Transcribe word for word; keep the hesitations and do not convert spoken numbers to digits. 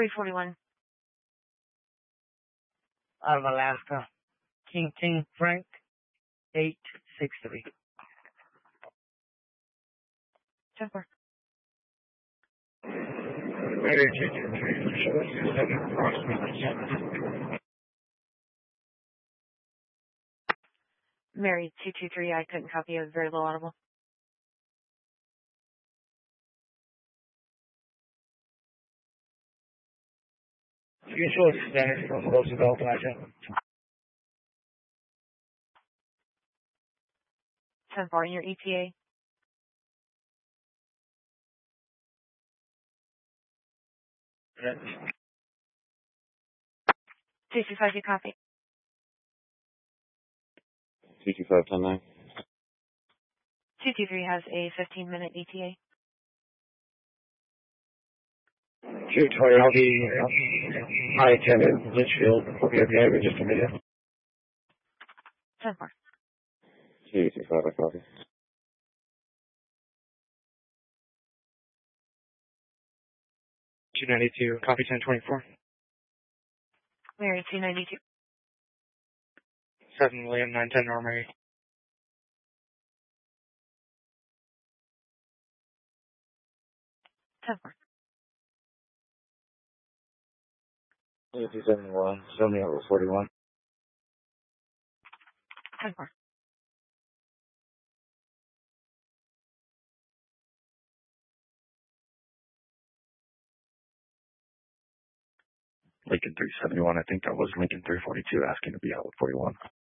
three forty-one. Out of Alaska. King King Frank, eight six three. ten four. Mary two two three, I couldn't copy, it was very low audible. You can show us status from Roosevelt, Alaska. ten four, in your E T A. two two five, you copy. two two five, ten nine. two two three has a fifteen minute E T A. two twenty, I'll be high attendant, Litchfield. We'll be okay in just a minute. ten four. two two five, I copy. two ninety-two, copy ten twenty-four. Mary two ninety-two. seven William, nine ten Normary. ten four. two seven one, show me over forty-one. ten four. Lincoln three seventy-one, I think that was Lincoln three forty-two asking to be out with forty-one.